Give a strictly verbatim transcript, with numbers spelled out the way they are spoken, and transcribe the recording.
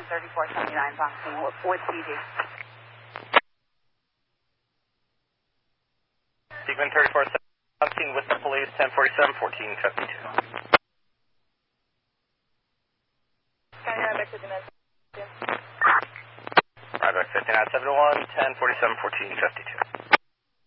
thirty-four seventy-nine Bronxing with, with D D. Sequin thirty-four seventeen with the police, ten forty-seven, fourteen fifty-two. Ryback fifty-nine Ryback fifty-nine seventy-one, ten forty-seven, fourteen fifty-two.